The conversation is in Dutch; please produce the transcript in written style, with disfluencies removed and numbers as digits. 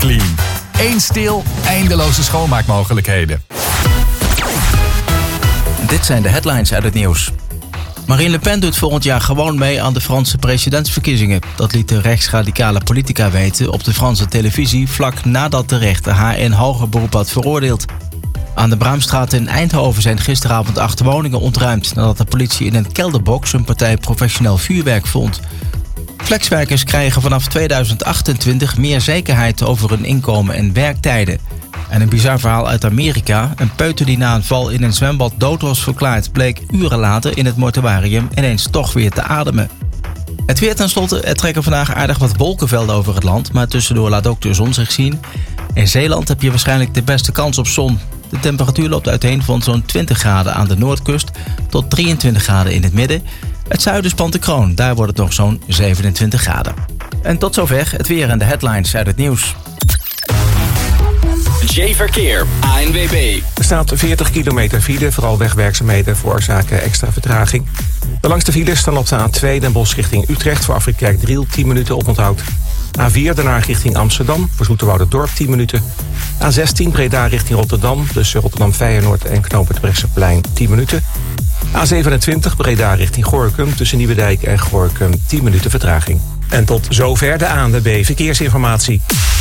Clean. Eén stil, eindeloze schoonmaakmogelijkheden. Dit zijn de headlines uit het nieuws. Marine Le Pen doet volgend jaar gewoon mee aan de Franse presidentsverkiezingen. Dat liet de rechtsradicale politica weten op de Franse televisie vlak nadat de rechter haar in hoger beroep had veroordeeld. Aan de Braamstraat in Eindhoven zijn gisteravond 8 woningen ontruimd nadat de politie in een kelderbox een partij professioneel vuurwerk vond. Flexwerkers krijgen vanaf 2028 meer zekerheid over hun inkomen en werktijden. En een bizar verhaal uit Amerika. Een peuter die na een val in een zwembad dood was verklaard, bleek uren later in het mortuarium ineens toch weer te ademen. Het weer tenslotte, er trekken vandaag aardig wat wolkenvelden over het land, maar tussendoor laat ook de zon zich zien. In Zeeland heb je waarschijnlijk de beste kans op zon. De temperatuur loopt uiteen van zo'n 20 graden aan de noordkust tot 23 graden in het midden. Het zuiden spant de kroon, daar wordt het nog zo'n 27 graden. En tot zover het weer en de headlines uit het nieuws. J-Verkeer, ANWB. Er staat 40 kilometer file, vooral wegwerkzaamheden veroorzaken extra vertraging. De langste files staan op de A2 Den Bosch richting Utrecht voor Afrit Kerkdriel 10 minuten oponthoud. A4 daarna richting Amsterdam voor Zoeterwouderdorp 10 minuten. A16 Breda richting Rotterdam, tussen Rotterdam-Feyenoord en Knoopend Brechtseplein 10 minuten. A27 Breda richting Gorinchem tussen Nieuwedijk en Gorinchem 10 minuten vertraging. En tot zover de ANWB Verkeersinformatie.